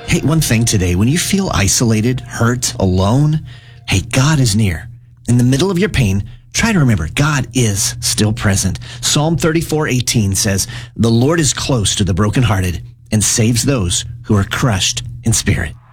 Hey, one thing today, when you feel isolated, hurt, alone, hey, God is near. In the middle of your pain, try to remember God is still present. Psalm 34:18 says, "The Lord is close to the brokenhearted and saves those who are crushed in spirit."